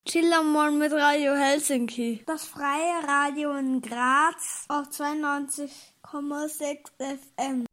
Chillermorgen mit Radio Helsinki. Das freie Radio in Graz auf 92,6 FM.